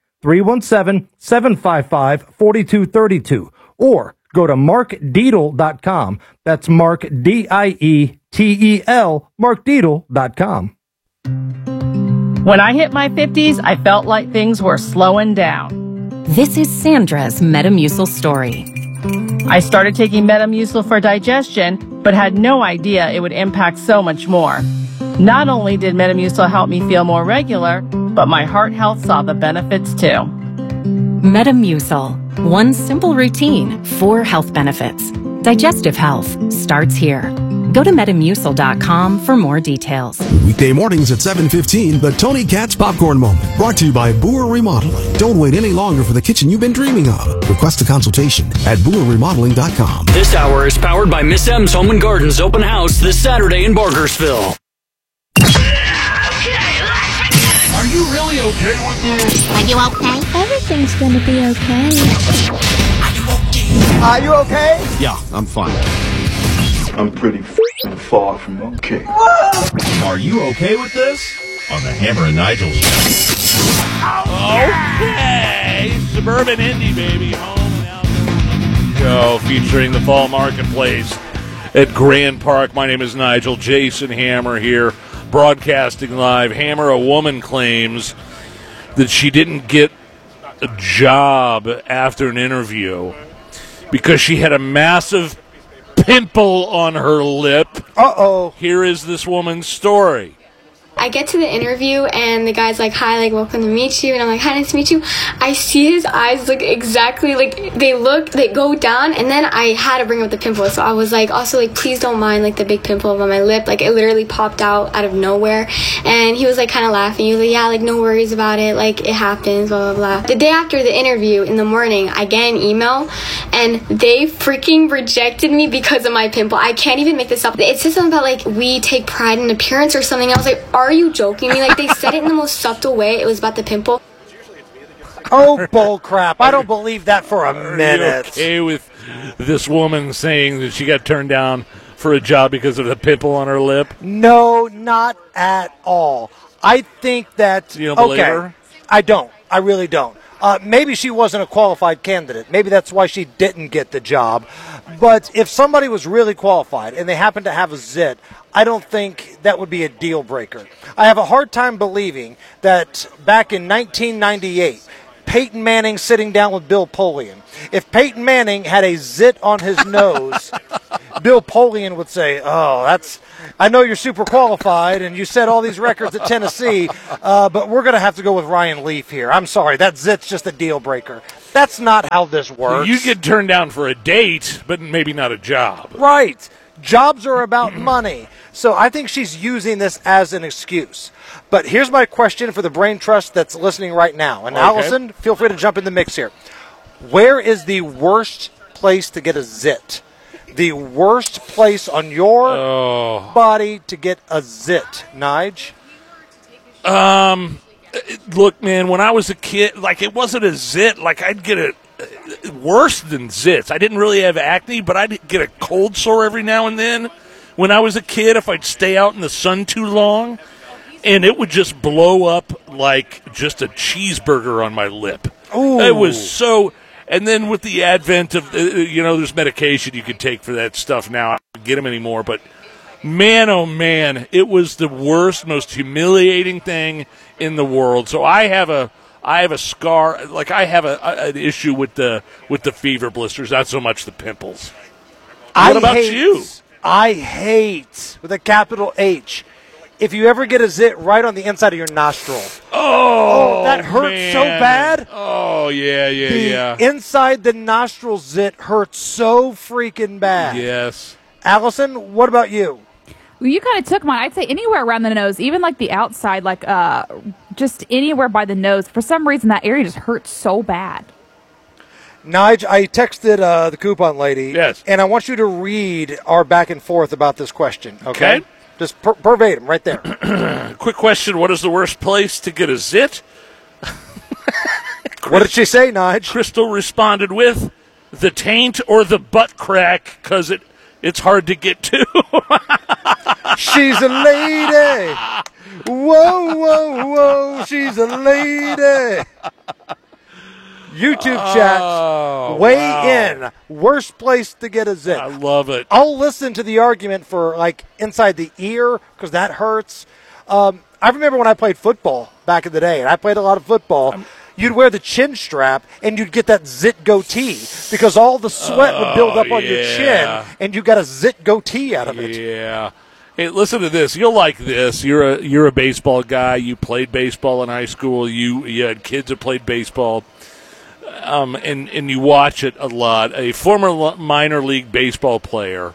317-755-4232, or go to markdietel.com. That's Mark, D-I-E-T-E-L, markdietel.com. When I hit my 50s, I felt like things were slowing down. This is Sandra's Metamucil story. I started taking Metamucil for digestion, but had no idea it would impact so much more. Not only did Metamucil help me feel more regular, but my heart health saw the benefits too. Metamucil. One simple routine, 4 health benefits. Digestive health starts here. Go to Metamucil.com for more details. Weekday mornings at 7:15, the Tony Katz Popcorn Moment. Brought to you by Boer Remodeling. Don't wait any longer for the kitchen you've been dreaming of. Request a consultation at BoerRemodeling.com. This hour is powered by Miss M's Home and Gardens open house this Saturday in Bargersville. Are you really okay with this? Are you okay? Everything's gonna be okay. Are you okay? Yeah, I'm fine. I'm pretty far from okay. Are you okay with this? On the Hammer and Nigel Show. Okay, Suburban Indy, baby. Home and out show featuring the Fall Marketplace at Grand Park. My name is Nigel. Jason Hammer here, broadcasting live. Hammer, a woman claims that she didn't get a job after an interview because she had a massive pimple on her lip. Uh-oh. Here is this woman's story. I get to the interview and the guy's like, hi, like, welcome to meet you. And I'm like, hi, nice to meet you. I see his eyes look exactly like they go down. And then I had to bring up the pimple. So I was like, also, like, please don't mind, like, the big pimple on my lip. Like, it literally popped out of nowhere. And he was, like, kind of laughing. He was like, yeah, like, no worries about it. Like, it happens, blah, blah, blah. The day after the interview in the morning, I get an email and they freaking rejected me because of my pimple. I can't even make this up. It says something about, like, we take pride in appearance or something. I was like, are you joking me? Like, they said it in the most subtle way. It was about the pimple. Oh, bull crap. I don't believe that for a minute. Are you okay with this woman saying that she got turned down for a job because of the pimple on her lip? No, not at all. I think that, You don't believe her? I don't. I really don't. Maybe she wasn't a qualified candidate. Maybe that's why she didn't get the job. But if somebody was really qualified and they happened to have a zit, I don't think that would be a deal breaker. I have a hard time believing that back in 1998, Peyton Manning sitting down with Bill Polian. If Peyton Manning had a zit on his nose, Bill Polian would say, I know you're super qualified and you set all these records at Tennessee, but we're going to have to go with Ryan Leaf here. I'm sorry, that zit's just a deal breaker. That's not how this works. You get turned down for a date, but maybe not a job. Right. Jobs are about money. So I think she's using this as an excuse. But here's my question for the Brain Trust that's listening right now. And Allison, feel free to jump in the mix here. Where is the worst place to get a zit? The worst place on your body to get a zit, Nige? Look, man, when I was a kid, it wasn't a zit. I'd get it worse than zits. I didn't really have acne, but I'd get a cold sore every now and then. When I was a kid, if I'd stay out in the sun too long, and it would just blow up like just a cheeseburger on my lip. Ooh. It was so... And then with the advent of, there's medication you can take for that stuff now. I don't get them anymore. But, man, oh, man, it was the worst, most humiliating thing in the world. So I have a scar. I have an issue with the fever blisters, not so much the pimples. What about you? I hate, with a capital H, if you ever get a zit right on the inside of your nostril. Oh, that hurts so bad. Oh, yeah. Inside the nostril zit hurts so freaking bad. Yes. Allison, what about you? Well, you kind of took mine. I'd say anywhere around the nose, even the outside, just anywhere by the nose. For some reason, that area just hurts so bad. Nige, I texted the coupon lady. Yes. And I want you to read our back and forth about this question. Okay? Just verbatim, right there. Quick question, what is the worst place to get a zit? What did she say, Nige? Crystal responded with, the taint or the butt crack, because it's hard to get to. She's a lady. Whoa, whoa, whoa, she's a lady. YouTube chat, weigh in. Worst place to get a zit. I love it. I'll listen to the argument for inside the ear because that hurts. I remember when I played football back in the day, and I played a lot of football. You'd wear the chin strap, and you'd get that zit goatee because all the sweat would build up on your chin, and you got a zit goatee out of it. Yeah. Hey, listen to this. You'll like this. You're a baseball guy. You played baseball in high school. You had kids that played baseball. And you watch it a lot. A former minor league baseball player,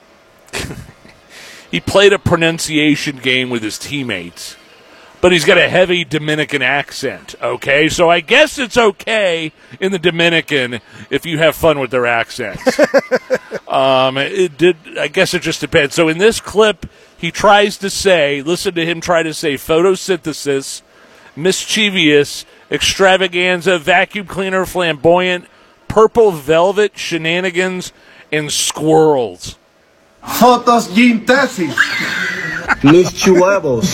he played a pronunciation game with his teammates, but he's got a heavy Dominican accent, okay? So I guess it's okay in the Dominican if you have fun with their accents. I guess it just depends. So in this clip, he tries to say, listen to him try to say photosynthesis, mischievous, extravaganza, vacuum cleaner, flamboyant, purple velvet, shenanigans, and squirrels. Photosynthesis. Mis huevos.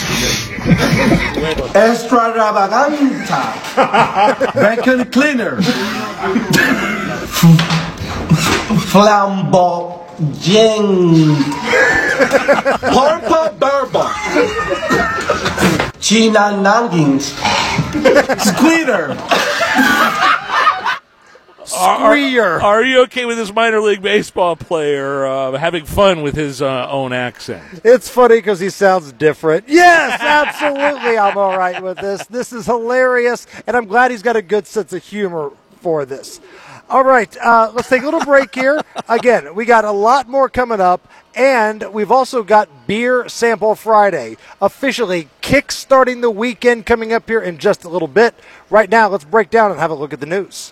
Extravaganza. Vacuum cleaner. Flamboyant. Purple bourbon. Chinanangins. Squeater. Are you okay with this minor league baseball player having fun with his own accent? It's funny because he sounds different. Yes, absolutely. I'm all right with this. This is hilarious, and I'm glad he's got a good sense of humor for this. All right, let's take a little break here. Again, we got a lot more coming up, and we've also got Beer Sample Friday, officially kick-starting the weekend coming up here in just a little bit. Right now, let's break down and have a look at the news.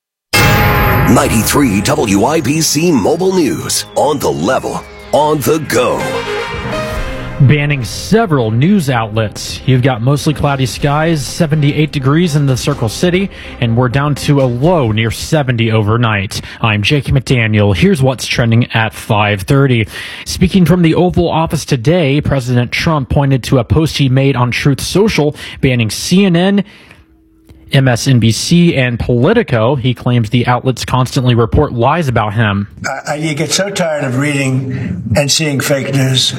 93 WIBC Mobile News, on the level, on the go. banning several news outlets. You've got mostly cloudy skies, 78 degrees in the Circle City, and we're down to a low near 70 overnight. I'm Jake McDaniel. Here's what's trending at 5:30. Speaking from the Oval Office today, President Trump pointed to a post he made on Truth Social banning CNN, MSNBC, and Politico. He claims the outlets constantly report lies about him. You get so tired of reading and seeing fake news.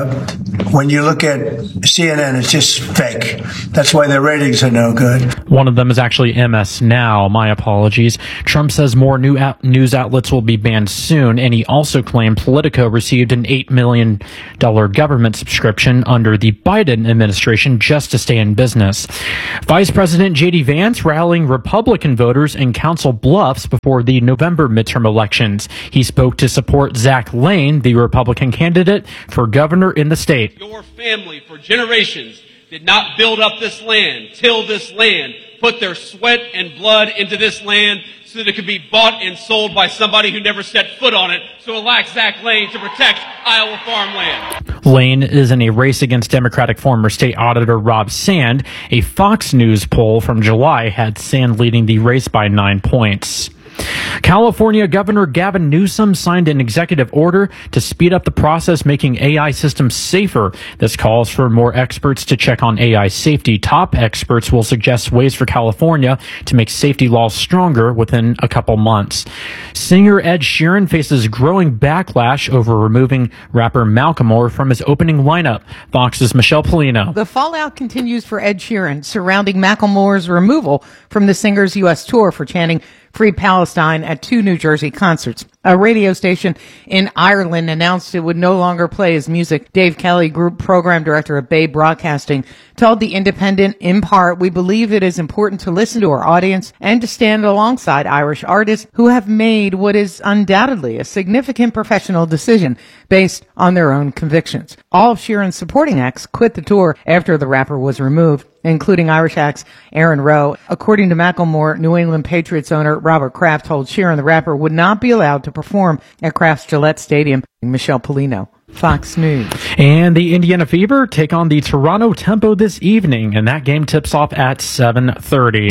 When you look at CNN, it's just fake. That's why their ratings are no good. One of them is actually MS Now. My apologies. Trump says more new news outlets will be banned soon, and he also claimed Politico received an $8 million government subscription under the Biden administration just to stay in business. Vice President J.D. Vance rallying Republican voters in Council Bluffs before the November midterm elections. He spoke to support Zach Lane, the Republican candidate for governor in the state. Your family for generations did not build up this land, till this land, put their sweat and blood into this land so that it could be bought and sold by somebody who never set foot on it. So elect Zach Lane to protect Iowa farmland. Lane is in a race against Democratic former state auditor Rob Sand. A Fox News poll from July had Sand leading the race by 9 points. California Governor Gavin Newsom signed an executive order to speed up the process making AI systems safer. This calls for more experts to check on AI safety. Top experts will suggest ways for California to make safety laws stronger within a couple months. Singer Ed Sheeran faces growing backlash over removing rapper Macklemore from his opening lineup. Fox's Michelle Polino. The fallout continues for Ed Sheeran surrounding Macklemore's removal from the singer's U.S. tour for chanting Free Palestine at 2 New Jersey concerts. A radio station in Ireland announced it would no longer play his music. Dave Kelly, group program director of Bay Broadcasting, told The Independent, in part, we believe it is important to listen to our audience and to stand alongside Irish artists who have made what is undoubtedly a significant professional decision based on their own convictions. All of Sheeran's supporting acts quit the tour after the rapper was removed, including Irish acts Aaron Rowe. According to Macklemore, New England Patriots owner Robert Kraft told Sheeran the rapper would not be allowed to perform at Kraft's Gillette Stadium. Michelle Polino, Fox News. And the Indiana Fever take on the Toronto Tempo this evening, and that game tips off at 7:30.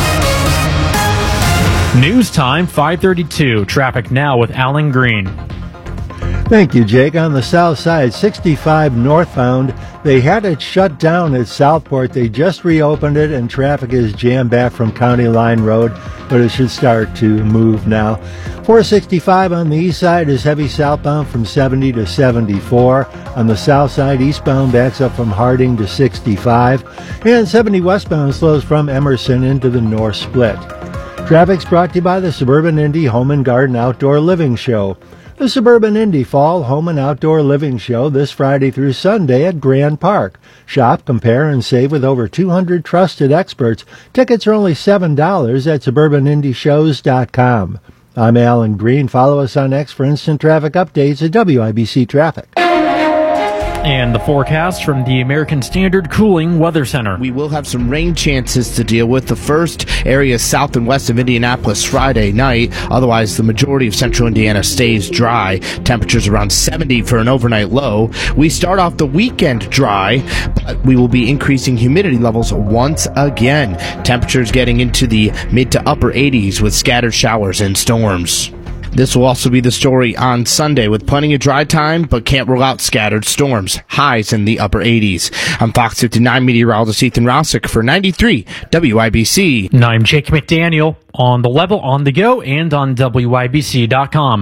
News time, 5:32. Traffic now with Alan Green. Thank you, Jake. On the south side, 65 northbound, they had it shut down at Southport. They just reopened it, and traffic is jammed back from County Line Road, but it should start to move now. 465 on the east side is heavy southbound from 70 to 74. On the south side, eastbound backs up from Harding to 65. And 70 westbound slows from Emerson into the north split. Traffic's brought to you by the Suburban Indy Home and Garden Outdoor Living Show. The Suburban Indy Fall Home and Outdoor Living Show this Friday through Sunday at Grand Park. Shop, compare, and save with over 200 trusted experts. Tickets are only $7 at suburbanindyshows.com. I'm Alan Green. Follow us on X for instant traffic updates at WIBC Traffic. And the forecast from the American Standard Cooling Weather Center. We will have some rain chances to deal with. The first areas south and west of Indianapolis Friday night. Otherwise, the majority of central Indiana stays dry. Temperatures around 70 for an overnight low. We start off the weekend dry, but we will be increasing humidity levels once again. Temperatures getting into the mid to upper 80s with scattered showers and storms. This will also be the story on Sunday with plenty of dry time, but can't rule out scattered storms. Highs in the upper 80s. I'm Fox 59 meteorologist Ethan Rousick for 93 WIBC. And I'm Jake McDaniel on the level, on the go, and on WIBC.com.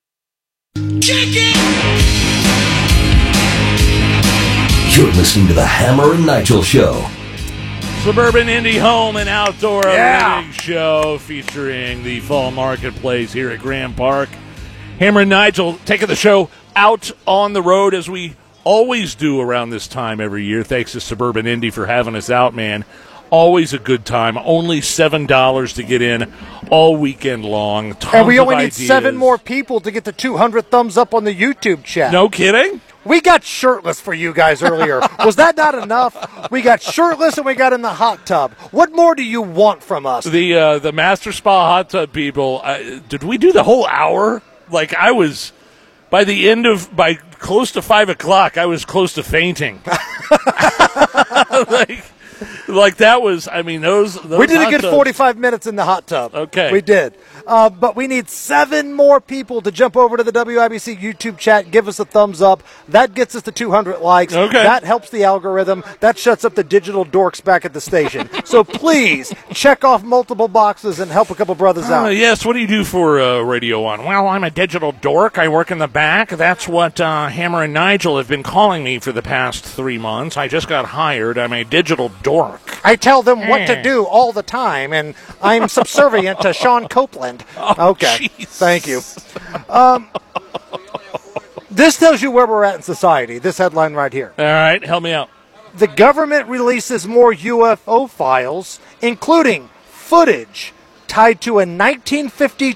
You're listening to the Hammer and Nigel Show. Suburban Indie Home and Outdoor Living Show featuring the Fall Marketplace here at Grand Park. Hammer and Nigel taking the show out on the road as we always do around this time every year. Thanks to Suburban Indie for having us out, man. Always a good time. Only $7 to get in all weekend long. Tons and we only of need ideas. 7 more people to get the 200 thumbs up on the YouTube chat. No kidding? We got shirtless for you guys earlier. Was that not enough? We got shirtless and we got in the hot tub. What more do you want from us? The Master Spa hot tub people, did we do the whole hour? Like, I was, by close to 5 o'clock, I was close to fainting. Like that was, I mean, those we did a good hot tubs. 45 minutes in the hot tub. Okay. We did. But we need 7 more people to jump over to the WIBC YouTube chat, give us a thumbs up. That gets us to 200 likes. Okay. That helps the algorithm. That shuts up the digital dorks back at the station. So please check off multiple boxes and help a couple brothers out. Yes, what do you do for Radio 1? Well, I'm a digital dork. I work in the back. That's what Hammer and Nigel have been calling me for the past 3 months. I just got hired. I'm a digital dork. I tell them what to do all the time, and I'm subservient to Sean Copeland. Okay, thank you. This tells you where we're at in society, this headline right here. All right, help me out. The government releases more UFO files, including footage tied to a 1950